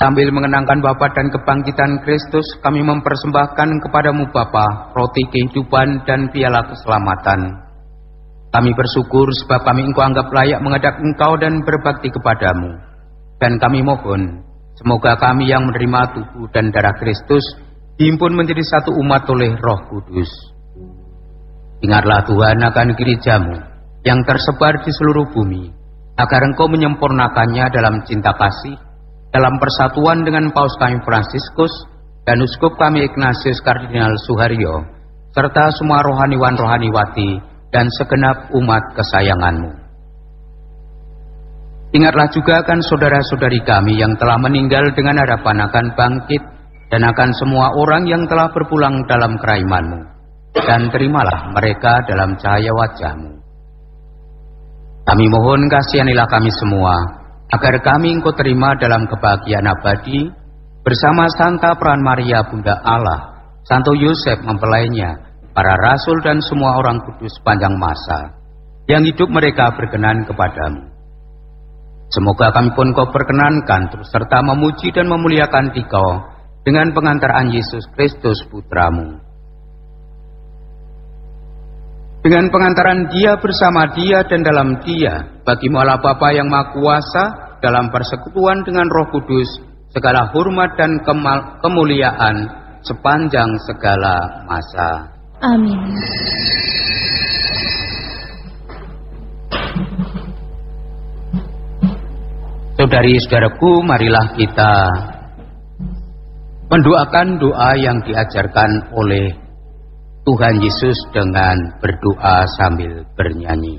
Sambil mengenangkan wafat dan kebangkitan Kristus, kami mempersembahkan kepadamu Bapa, roti kehidupan dan piala keselamatan. Kami bersyukur sebab kami Engkau anggap layak menghadap Engkau dan berbakti kepadamu. Dan kami mohon, semoga kami yang menerima tubuh dan darah Kristus dihimpun menjadi satu umat oleh Roh Kudus. Ingatlah Tuhan akan gerejamu yang tersebar di seluruh bumi, agar Engkau menyempurnakannya dalam cinta kasih, dalam persatuan dengan Paus kami Fransiskus dan Uskup kami Ignatius Kardinal Suharyo, serta semua rohaniwan-rohaniwati dan segenap umat kesayanganmu. Ingatlah juga akan saudara-saudari kami yang telah meninggal dengan harapan akan bangkit, dan akan semua orang yang telah berpulang dalam keraiman-Mu, dan terimalah mereka dalam cahaya wajah-Mu. Kami mohon kasihanilah kami semua, agar kami Engkau terima dalam kebahagiaan abadi, bersama Santa Peran Maria Bunda Allah, Santo Yosef mempelainya, para rasul dan semua orang kudus sepanjang masa, yang hidup mereka berkenan kepadamu. Semoga kami pun Kau perkenankan terus serta memuji dan memuliakan Dikau dengan pengantaran Yesus Kristus Putramu. Dengan pengantaran Dia, bersama Dia dan dalam Dia, bagimu Allah Bapa yang Maha Kuasa, dalam persekutuan dengan Roh Kudus, segala hormat dan kemuliaan sepanjang segala masa. Amin. Saudari-saudaraku, marilah kita mendoakan doa yang diajarkan oleh Tuhan Yesus dengan berdoa sambil bernyanyi.